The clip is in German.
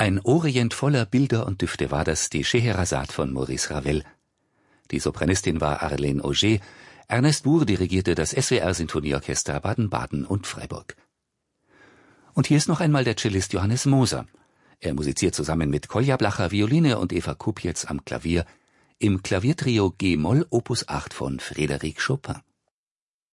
Ein Orient voller Bilder und Düfte war das, die Scheherazade von Maurice Ravel. Die Sopranistin war Arlene Auger, Ernest Bourg dirigierte das SWR-Sinfonieorchester Baden-Baden und Freiburg. Und hier ist noch einmal der Cellist Johannes Moser. Er musiziert zusammen mit Kolja Blacher Violine und Eva Kupjetz am Klavier im Klaviertrio G-Moll Opus 8 von Frédéric Chopin.